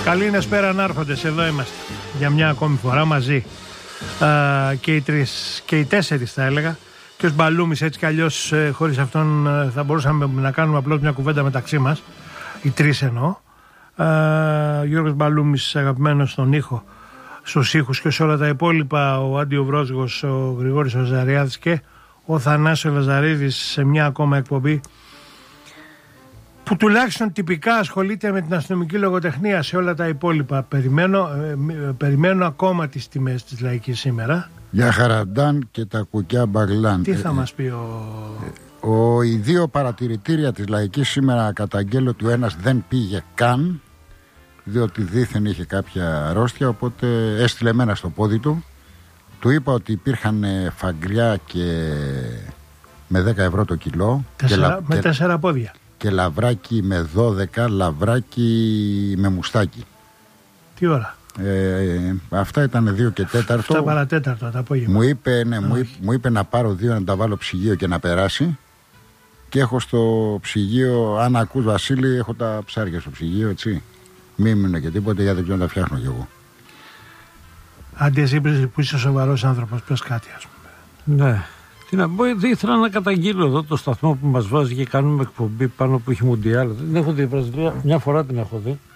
Καλή είναι σπέρα ανάρχοντες, εδώ είμαστε για μια ακόμη φορά μαζί, και οι τρεις και οι τέσσερις θα έλεγα, και ο Μπαλούμης, έτσι κι αλλιώς χωρίς αυτόν θα μπορούσαμε να κάνουμε απλώς μια κουβέντα μεταξύ μας, οι τρεις εννοώ. Γιώργος Μπαλούμης, αγαπημένος στον ήχο, στους ήχους και σε όλα τα υπόλοιπα, ο Άντιο Βρόσγος, ο Γρηγόρης ο Ζαριάδης και ο Θανάσης Λαζαρίδης σε μια ακόμα εκπομπή που τουλάχιστον τυπικά ασχολείται με την αστυνομική λογοτεχνία. Σε όλα τα υπόλοιπα περιμένω ακόμα τις τιμές της Λαϊκής σήμερα. Για Χαραντάν και τα κουκιά Μπαγλάν. Τι θα μας πει οι δύο παρατηρητήρια της Λαϊκής σήμερα καταγγέλλω ότι ο ένας δεν πήγε καν, διότι δήθεν είχε κάποια αρρώστια, οπότε έστειλε εμένα στο πόδι του. Του είπα ότι υπήρχαν φαγκριά και με 10 ευρώ το κιλό με 4 πόδια και λαβράκι με 12, λαβράκι με μουστάκι. Τι ώρα? Αυτά ήταν 2 και 4. Αυτά παρατέταρτο το απόγευμα. Μου είπε να πάρω 2 να τα βάλω ψυγείο και να περάσει. Και έχω στο ψυγείο, αν ακούς Βασίλη, έχω τα ψάρια στο ψυγείο, έτσι. Μην μείνω και τίποτε, γιατί δεν ξέρω να τα φτιάχνω κι εγώ. Άντε εσύ που είσαι σοβαρός άνθρωπος, πες κάτι, ας πούμε. Ναι. Ήθελα να καταγγείλω εδώ το σταθμό που μας βάζει και κάνουμε εκπομπή πάνω που έχει Μουντιάλ. Δεν έχω δει Βραζιλία, μια φορά την έχω δει.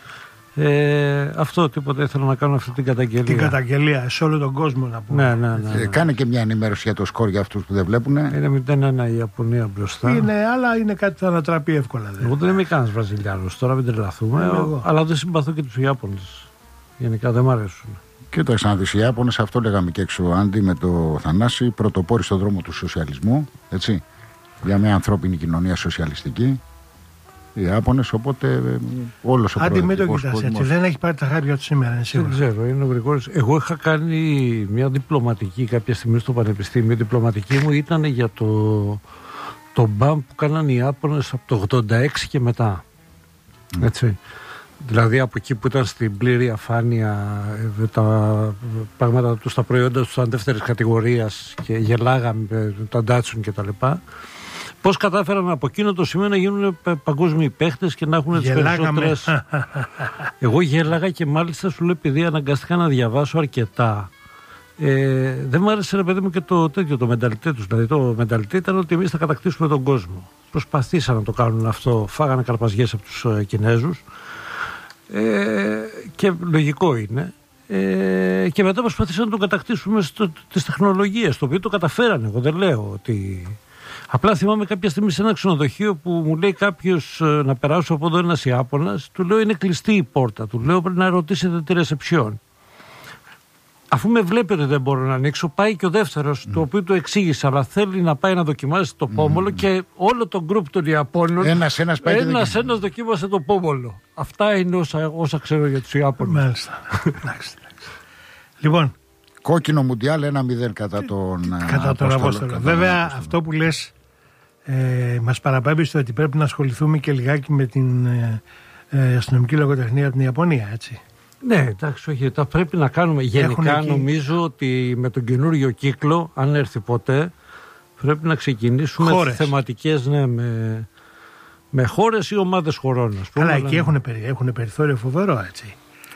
Αυτό τίποτα, ήθελα να κάνω αυτή την καταγγελία. Την καταγγελία σε όλο τον κόσμο, να πούμε. Ναι. Κάνε και μια ενημέρωση για το σκορ για αυτούς που δεν βλέπουν. Είναι 0-1 η Ιαπωνία μπροστά. Αλλά είναι κάτι που θα ανατραπεί εύκολα. Εγώ δεν είμαι κανένας Βραζιλιάνος, τώρα μην τρελαθούμε. Αλλά δεν συμπαθώ και τους Ιάπωνες. Γενικά δεν μ' αρέσουν. Κοίταξε να δεις, οι Ιάπωνες, αυτό λέγαμε και έξω Άντι με το Θανάση, πρωτοπόροι στον δρόμο του σοσιαλισμού, έτσι, για μια ανθρώπινη κοινωνία σοσιαλιστική. Οι Ιάπωνες, οπότε όλος ο Άντι, μην το προοδευτικός κοιτάς έτσι, κόσμος. δεν έχει πάρει τα χάρια του σήμερα, είναι σίγουρο. Δεν ξέρω, είναι ο Γρηγόρης. Εγώ είχα κάνει μια διπλωματική κάποια στιγμή στο πανεπιστήμιο. Η διπλωματική μου ήταν για το μπαμ που κάναν οι Ιάπωνες από το 86 και μετά. Έτσι. Δηλαδή από εκεί που ήταν στην πλήρη αφάνεια, τα πράγματα τους, τα προϊόντα τους ήταν δεύτερης κατηγορίας και γελάγαμε με τα Ντάτσουν και τα λοιπά. Πώς κατάφεραν από εκείνο το σημείο να γίνουν παγκόσμιοι παίχτες και να έχουν τις περισσότερες. Εγώ γέλαγα και μάλιστα σου λέω, επειδή αναγκαστικά να διαβάσω αρκετά. Δεν μου άρεσε, ρε παιδί μου, και το μενταλιτέ τους. Δηλαδή το μενταλιτέ ήταν ότι εμείς θα κατακτήσουμε τον κόσμο. Προσπαθήσαν να το κάνουν αυτό, φάγανε καρπαζιές από τους Κινέζους. Και λογικό είναι. Και μετά προσπαθήσαν να τον κατακτήσουμε τις τεχνολογίες, το οποίο το καταφέρανε. Εγώ δεν λέω ότι. Απλά θυμάμαι κάποια στιγμή σε ένα ξενοδοχείο που μου λέει κάποιος να περάσω από εδώ, ένας Ιάπωνας, του λέω είναι κλειστή η πόρτα. Του λέω πρέπει να ρωτήσετε τη ρεσεψιόν. Αφού με βλέπει ότι δεν μπορώ να ανοίξω, πάει και ο δεύτερος, το οποίο του εξήγησε, αλλά θέλει να πάει να δοκιμάσει το πόμολο και όλο το γκρουπ των Ιαπώνων. Ένας δοκίμασε το πόμολο. Αυτά είναι όσα ξέρω για τους Ιάπωνες. Μάλιστα. Εντάξει. Λοιπόν. Κόκκινο Μουντιάλ 1-0 κατά τον Απόστολο. Βέβαια, αυτό που λες μας παραπέμπει στο ότι πρέπει να ασχοληθούμε και λιγάκι με την αστυνομική λογοτεχνία από την Ιαπωνία, έτσι. Ναι, εντάξει, όχι, τα πρέπει να κάνουμε. Γενικά νομίζω ότι με τον καινούριο κύκλο, αν έρθει ποτέ, πρέπει να ξεκινήσουμε θεματικές, ναι, με χώρες ή ομάδες χωρών. Αλλά εκεί έχουν περιθώριο φοβερό, έτσι.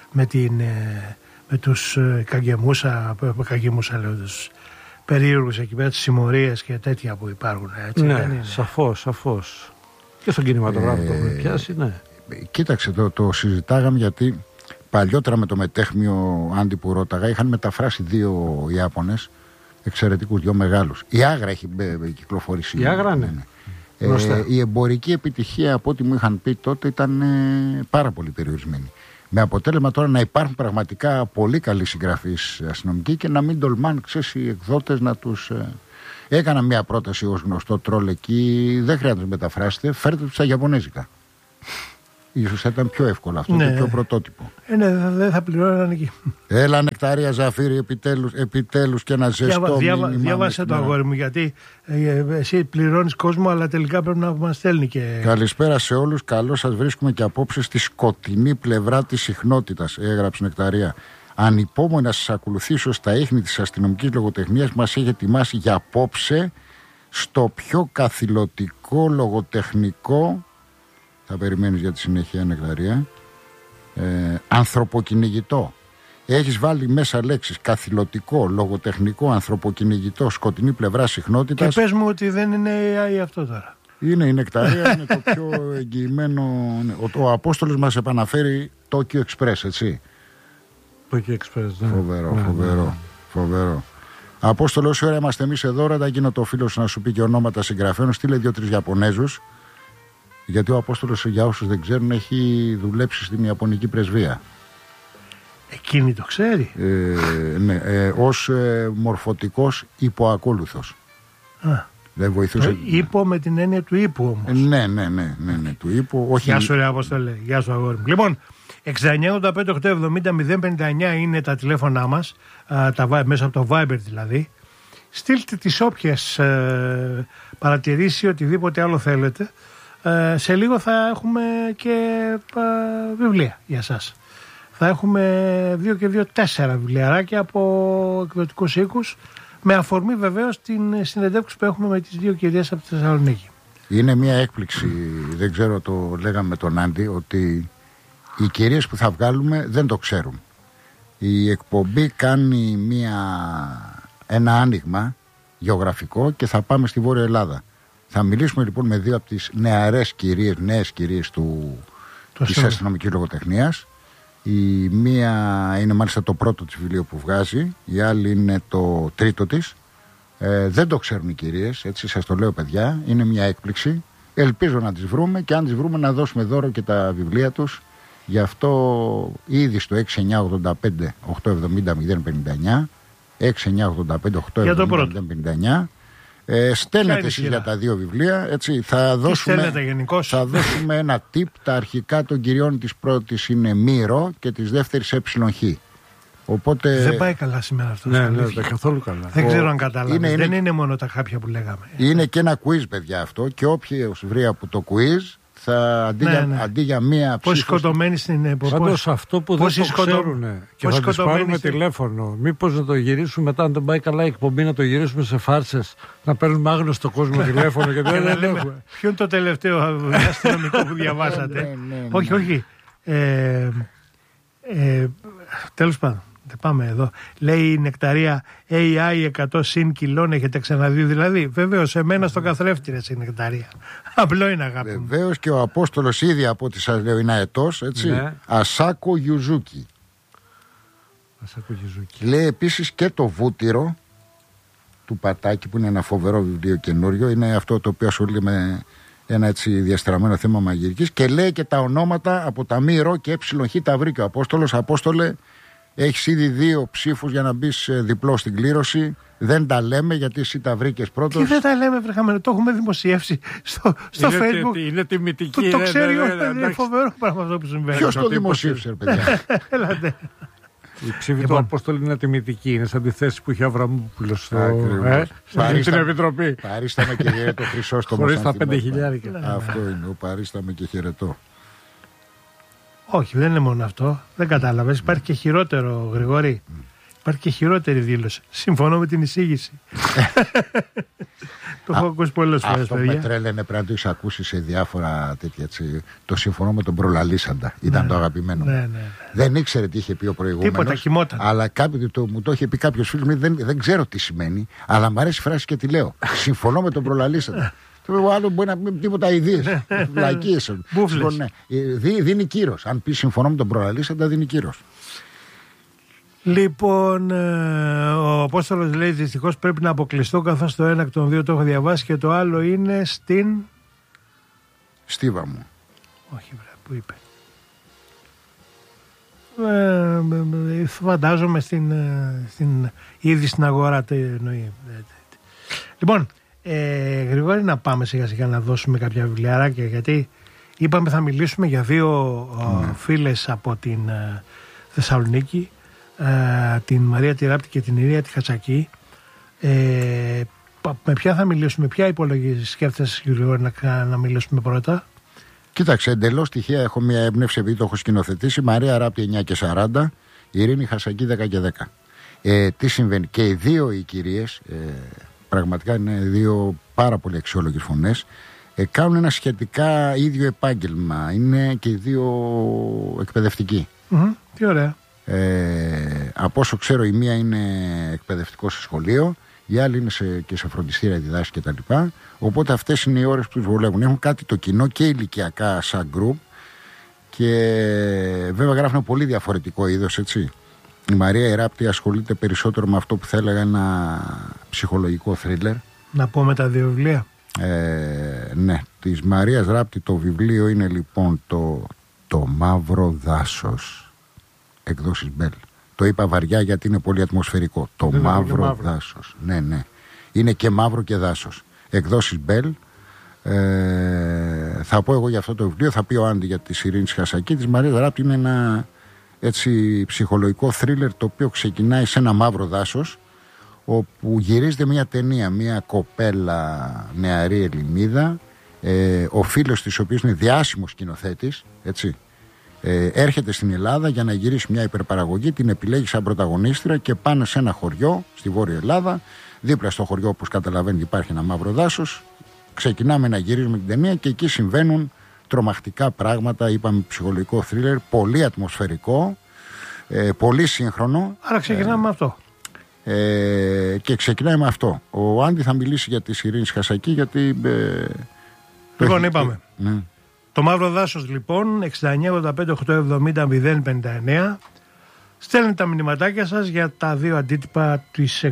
Με τους καγκεμούσα, λέω, τους περίεργους εκεί πέρα, τις συμμορίες και τέτοια που υπάρχουν, έτσι. Ναι, σαφώς. Και στον κινηματογράφο το έχουμε πιάσει, ναι. Κοίταξε, το συζητάγαμε γιατί παλιότερα με το μετέχμιο Άντι που ρώταγα είχαν μεταφράσει 2 Ιάπωνες εξαιρετικούς, 2 μεγάλους. Η Άγρα έχει κυκλοφορήσει. Η Άγρα, ναι. Η εμπορική επιτυχία από ό,τι μου είχαν πει τότε ήταν πάρα πολύ περιορισμένη. Με αποτέλεσμα τώρα να υπάρχουν πραγματικά πολύ καλοί συγγραφείς αστυνομικοί και να μην τολμάνε, ξέρεις, οι εκδότες να τους. Έκανα μια πρόταση ως γνωστό τρόλ εκεί, δεν χρειάζεται να τους μεταφράσετε, φέρτε τους στα Ιαπωνέζικα. Ίσως θα ήταν πιο εύκολο αυτό, και πιο πρωτότυπο. Ναι, δεν θα πληρώναν εκεί. Έλα Νεκταρία Ζαφύρη, επιτέλους και ένα ζεστό μήνυμα. Διάβασε το αγόρι μου, γιατί εσύ πληρώνεις κόσμο, αλλά τελικά πρέπει να μας στέλνει και. Καλησπέρα σε όλους. Καλώς σας βρίσκουμε και απόψε στη σκοτεινή πλευρά της συχνότητας, έγραψε Νεκταρία. Ανυπόμονα να σας ακολουθήσω στα ίχνη της αστυνομικής λογοτεχνίας που μας έχει ετοιμάσει για απόψε στο πιο καθηλωτικό λογοτεχνικό. Θα περιμένεις για τη συνέχεια, Νεκταρία. ανθρωποκυνηγητό. Έχεις βάλει μέσα λέξεις καθηλωτικό, λογοτεχνικό, ανθρωποκυνηγητό, σκοτεινή πλευρά συχνότητας. Και πες μου ότι δεν είναι AI αυτό τώρα. Είναι η νεκταρία, είναι το πιο εγγυημένο. Ο Απόστολος μας επαναφέρει Tokyo Express, έτσι. Tokyo Express, ναι. Φοβερό. Απόστολο, όση ώρα είμαστε εμείς εδώ, ρώτα εκείνο το φίλο σου να σου πει και ονόματα συγγραφέων. Στείλε 2-3 Ιαπωνέζους. Γιατί ο Απόστολος, για όσους δεν ξέρουν, έχει δουλέψει στην Ιαπωνική πρεσβεία. Εκείνη το ξέρει. Ναι, ως μορφωτικός υποακόλουθος. Δεν βοηθούσε. Υπό με την έννοια του ύπου όμως. Ναι, του ύπου. Όχι... Γεια σου, ρε Απόστολε. Γεια σου, αγόρι μου. Λοιπόν, 69-85-870-059 είναι τα τηλέφωνά μας, μέσα από το Viber δηλαδή. Στείλτε τις όποιες παρατηρήσεις, οτιδήποτε άλλο θέλετε. Σε λίγο θα έχουμε και βιβλία για σας. Θα έχουμε 2 και 2 4 βιβλιαράκια από εκδοτικούς οίκους, με αφορμή βεβαίως την συνεντεύξη που έχουμε με τις 2 κυρίες από τη Θεσσαλονίκη. Είναι μια έκπληξη, δεν ξέρω, το λέγαμε με τον Άντι, ότι οι κυρίες που θα βγάλουμε δεν το ξέρουν. Η εκπομπή κάνει ένα άνοιγμα γεωγραφικό και θα πάμε στη Βόρεια Ελλάδα. Θα μιλήσουμε λοιπόν με 2 από τις νεαρές κυρίες, νέες κυρίες της αστυνομικής λογοτεχνίας. Η μία είναι μάλιστα το πρώτο της βιβλίο που βγάζει, η άλλη είναι το τρίτο της. Δεν το ξέρουν οι κυρίες, έτσι σας το λέω παιδιά, είναι μια έκπληξη. Ελπίζω να τις βρούμε και αν τις βρούμε να δώσουμε δώρο και τα βιβλία τους. Γι' αυτό ήδη στο 6985-870-059, 6985-870-059, στέλνετε εσείς για τα 2 βιβλία, έτσι, θα δώσουμε ένα tip. Τα αρχικά των κυριών της πρώτης είναι Μύρο και της δεύτερης ΕΧ. Οπότε... Δεν πάει καλά σήμερα αυτό. Ναι, καθόλου καλά. Δεν ξέρω αν κατάλαβε. Δεν είναι μόνο τα χάπια που λέγαμε. Είναι και ένα quiz, παιδιά, αυτό. Και όποιος βρει από το quiz θα αντί για μία ψήφο. Πόσοι σκοτωμένοι στην εποχή. Πάντως αυτό που δεν το ξέρουν και θα τους πάρουμε τηλέφωνο. Μήπως να το γυρίσουμε μετά, αν δεν πάει καλά η εκπομπή, να το γυρίσουμε σε φάρσες, να παίρνουμε άγνωστο κόσμο τηλέφωνο. Και δεν έχουμε. Ποιο είναι το τελευταίο αστυνομικό που διαβάσατε? Όχι. Τέλος πάντων. Πάμε εδώ. Λέει η Νεκταρία, AI 100 συν κιλών έχετε ξαναδεί δηλαδή? Βεβαίως, εμένα στο καθρέφτη ρε η Νεκταρία. Απλό είναι, αγάπη μου. Βεβαίως, και ο Απόστολος ήδη από ό,τι σας λέω είναι αετός, έτσι. Ναι. Ασάκο Γιουζούκι. Λέει επίσης και το Βούτυρο του Πατάκη, που είναι ένα φοβερό βιβλίο καινούριο. Είναι αυτό το οποίο ασχολείται με ένα έτσι διαστραμμένο θέμα μαγειρικής. Και λέει και τα ονόματα από τα Μύρο και ΕΧ τα βρήκε ο Απόστολος. Απόστολε, έχεις ήδη 2 ψήφους για να μπεις διπλό στην κλήρωση. Δεν τα λέμε γιατί εσύ τα βρήκες πρώτος. Και δεν τα λέμε, βρεχαμένο. Το έχουμε δημοσιεύσει στο Facebook. Είναι τιμητική. Το ξέρει όλο. Είναι φοβερό πράγμα αυτό που συμβαίνει. Ποιος το δημοσίευσε, παιδιά? Έλατε. Η ψήφη του Απόστολου είναι ατιμητική. Είναι σαν τη θέση που είχε ο Αβραμόπουλος στην Επιτροπή. Παρίσταμε και χαιρετό, Χρυσόστομο. Χωρίς τα 5.000. Αυτό είναι. Ο παρίσταμε και χαιρετό. Όχι, δεν είναι μόνο αυτό. Δεν κατάλαβες. Υπάρχει και χειρότερο, Γρηγόρη. Υπάρχει και χειρότερη δήλωση. Συμφωνώ με την εισήγηση. Το έχω ακούσει πολλές φορές, παιδιά. Αυτό με τρέλαινε, πρέπει να το έχεις ακούσει σε διάφορα τέτοια. Έτσι. Το συμφωνώ με τον προλαλήσαντα. Ήταν το αγαπημένο. Ναι. Δεν ήξερε τι είχε πει ο προηγούμενος. Τίποτα, κοιμόταν. Αλλά μου το είχε πει κάποιος φίλος μου. Δεν ξέρω τι σημαίνει, αλλά μου αρέσει η φράση και τη λέω. Συμφωνώ με τον προλαλήσαντα. Το άλλο μπορεί να πει τίποτα ιδίες. Βλακίες. Δίνει κύρος. Αν πει συμφωνώ με τον προλαλήσαντα, δίνει κύρος. Λοιπόν, ο Απόστολος λέει δυστυχώς πρέπει να αποκλειστώ, καθώς το ένα εκ των 2 το έχω διαβάσει και το άλλο είναι στην Στίβα μου. Όχι βρε, που είπε? Φαντάζομαι ήδη στην αγορά το εννοεί. Λοιπόν, Γρηγόρη, να πάμε σιγά σιγά να δώσουμε κάποια βιβλιαράκια, γιατί είπαμε θα μιλήσουμε για 2 φίλες από την Θεσσαλονίκη, την Μαρία τη Ράπτη και την Ηρία τη Χατσακή. Με ποια θα μιλήσουμε, ποια υπολογίζει σκέφτεσαι, Γρηγόρη, να μιλήσουμε πρώτα? Κοίταξε, εντελώς τυχαία έχω μια έμπνευση, επειδή το έχω σκηνοθετήσει. Μαρία Ράπτη 9 και 40, Ειρήνη Χατσακή 10 και 10. Τι συμβαίνει? Και οι 2 οι κυρίες πραγματικά είναι 2 πάρα πολύ αξιόλογες φωνές. κάνουν ένα σχετικά ίδιο επάγγελμα. Είναι και οι δύο εκπαιδευτικοί. Τι ωραία. Από όσο ξέρω, η μία είναι εκπαιδευτικό σε σχολείο, η άλλη είναι και σε φροντιστήρια, διδάσκει κτλ. Οπότε αυτές είναι οι ώρες που τους βολεύουν. Έχουν κάτι το κοινό και ηλικιακά σαν group και βέβαια γράφουν πολύ διαφορετικό είδος, έτσι. Η Μαρία Ιράπτη ασχολείται περισσότερο με αυτό που θα έλεγα ένα ψυχολογικό θρίλερ. Να πούμε τα δύο βιβλία. Ναι, της Μαρίας Ράπτη το βιβλίο είναι λοιπόν το Μαύρο Δάσος, εκδόσεις Μπέλ. Το είπα βαριά γιατί είναι πολύ ατμοσφαιρικό. Το μαύρο δάσος. Ναι, ναι. Είναι και μαύρο και δάσος. Εκδόσεις Μπέλ. Θα πω εγώ για αυτό το βιβλίο, θα πει ο Άντι για τη Ειρήνη Χασακή. Της Μαρίας Ράπτη είναι ένα έτσι ψυχολογικό θρίλερ το οποίο ξεκινάει σε ένα μαύρο δάσος, όπου γυρίζεται μια ταινία, μια κοπέλα νεαρή Ελληνίδα, ο φίλος της, ο οποίος είναι διάσημος σκηνοθέτης, έτσι, έρχεται στην Ελλάδα για να γυρίσει μια υπερπαραγωγή, την επιλέγει σαν πρωταγωνίστρια και πάνε σε ένα χωριό στη Βόρεια Ελλάδα. Δίπλα στο χωριό, όπως καταλαβαίνετε, υπάρχει ένα μαύρο δάσος. Ξεκινάμε να γυρίζουμε την ταινία και εκεί συμβαίνουν τρομακτικά πράγματα. Είπαμε ψυχολογικό θρίλερ, πολύ ατμοσφαιρικό, πολύ σύγχρονο. Άρα ξεκινάμε με αυτό. Και ξεκινάει με αυτό. Ο Άντι θα μιλήσει για τη Ειρήνη Χασακή, γιατί. Λοιπόν, είπαμε. Ναι. Το Μαύρο Δάσος, λοιπόν, 6985-870-059. Στέλνετε τα μηνυματάκια σας για τα δύο αντίτυπα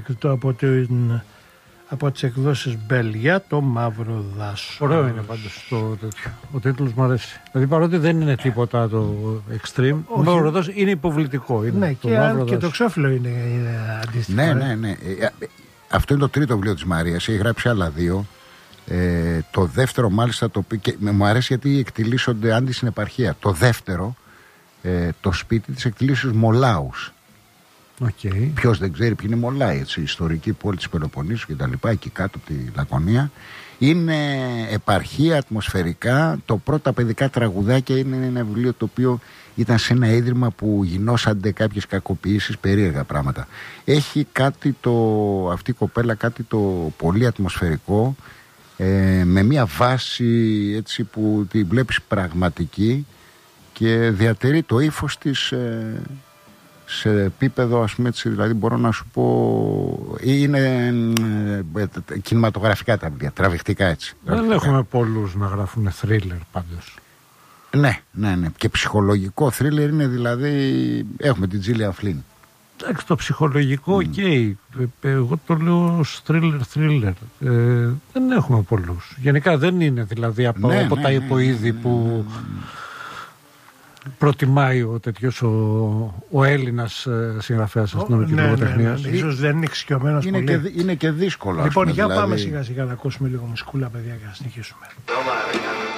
από τις εκδόσεις Μπέλ για το Μαύρο Δάσος. Ωραίο είναι πάντως το τέτοιο. Ο τίτλος μου αρέσει. Δηλαδή, παρότι δεν είναι τίποτα το extreme, το Μαύρο Δάσος είναι υποβλητικό. Είναι ναι, και το Ξόφυλλο είναι αντίστοιχο. Ναι. Αυτό είναι το τρίτο βιβλίο της Μαρίας. Έχει γράψει άλλα δύο. Το δεύτερο, μάλιστα, το οποίο και μου αρέσει γιατί εκτιλήσονται άντι στην επαρχία. Το δεύτερο, το σπίτι της εκτιλήσεως Μολάους. Okay. Ποιος δεν ξέρει ποιοι είναι Μολάοι, έτσι, ιστορική πόλη της Πελοποννήσου και τα λοιπά, εκεί κάτω από τη Λακωνία. Είναι επαρχία, ατμοσφαιρικά. Το πρώτα παιδικά τραγουδάκια είναι ένα βιβλίο το οποίο ήταν σε ένα ίδρυμα που γινόσανται κάποιες κακοποιήσεις, περίεργα πράγματα. Έχει κάτι αυτή η κοπέλα κάτι το πολύ ατμοσφαιρικό, με μια βάση έτσι που τη βλέπεις πραγματική και διατηρεί το ύφος της σε επίπεδο, ας πούμε, έτσι, δηλαδή μπορώ να σου πω είναι κινηματογραφικά τα βιβλία, τραβηχτικά έτσι. Δεν έχουμε πολλούς να γράφουν θρίλερ πάντως. Ναι. Και ψυχολογικό θρίλερ είναι, δηλαδή έχουμε την Τζίλιαν Φλίν. Εντάξει, το ψυχολογικό, okay. Εγώ το λέω thriller. Δεν έχουμε πολλούς. Γενικά δεν είναι δηλαδή από τα υποείδη που προτιμάει ο Έλληνας συγγραφέας αστυνομικής λογοτεχνίας. Ίσως δεν είναι εξοικειωμένος πολύ. Είναι και δύσκολο. Λοιπόν, για πάμε σιγά σιγά να ακούσουμε λίγο μουσικούλα, παιδιά, και να συνεχίσουμε.